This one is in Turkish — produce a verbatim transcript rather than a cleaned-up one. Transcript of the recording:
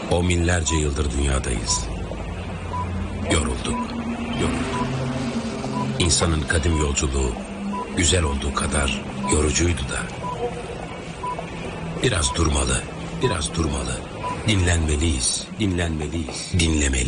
O binlerce yıldır dünyadayız. Yorulduk, yorulduk. İnsanın kadim yolculuğu güzel olduğu kadar yorucuydu da. Biraz durmalı, biraz durmalı. Dinlenmeliyiz, dinlenmeliyiz, dinlemeliyiz.